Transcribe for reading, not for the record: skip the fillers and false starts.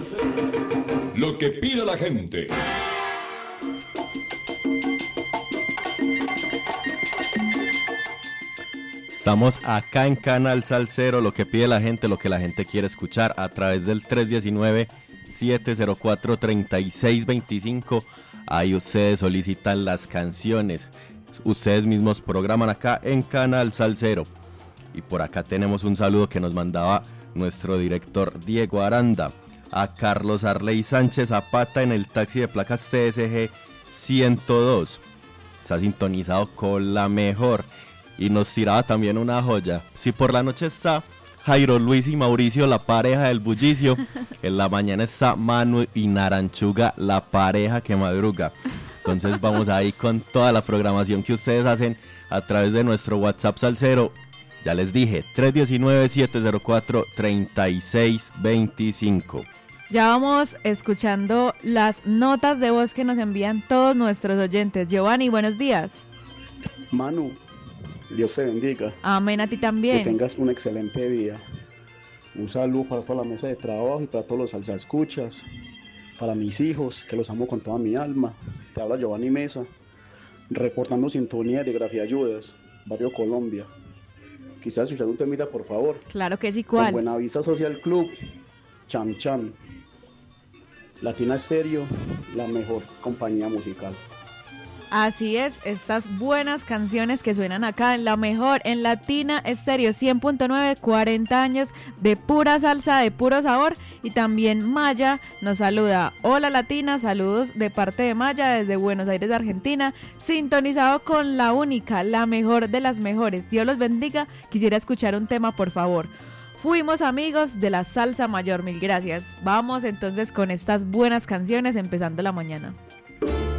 Lo que pide la gente. Estamos acá en Canal Salsero, lo que pide la gente, lo que la gente quiere escuchar a través del 319-704-3625. Ahí ustedes solicitan las canciones, ustedes mismos programan acá en Canal Salsero. Y por acá tenemos un saludo que nos mandaba nuestro director Diego Aranda. A Carlos Arley Sánchez Zapata en el taxi de placas TSG 102. Está sintonizado con la mejor. Y nos tiraba también una joya. Si por la noche está Jairo Luis y Mauricio, la pareja del bullicio, en la mañana está Manu y Naranchuga, la pareja que madruga. Entonces vamos ahí con toda la programación que ustedes hacen a través de nuestro WhatsApp Salsero. Ya les dije, 319-704-3625. Ya vamos escuchando las notas de voz que nos envían todos nuestros oyentes. Giovanni, buenos días. Manu, Dios te bendiga. Amén, a ti también. Que tengas un excelente día. Un saludo para toda la mesa de trabajo y para todos los salsa escuchas. Para mis hijos, que los amo con toda mi alma. Te habla Giovanni Mesa, reportando sintonía de Grafía Ayudas, Barrio Colombia. Quizás escuchar un temita, por favor. Claro que sí, ¿cuál? Buenavista Social Club, Chan Chan. Latina Estéreo, la mejor compañía musical. Así es, estas buenas canciones que suenan acá en la mejor, en Latina Estéreo 100.9, 40 años de pura salsa, de puro sabor. Y también Maya nos saluda. Hola Latina, saludos de parte de Maya desde Buenos Aires, Argentina, sintonizado con la única, la mejor de las mejores. Dios los bendiga, quisiera escuchar un tema, por favor. Fuimos amigos de la salsa mayor, mil gracias. Vamos entonces con estas buenas canciones empezando la mañana.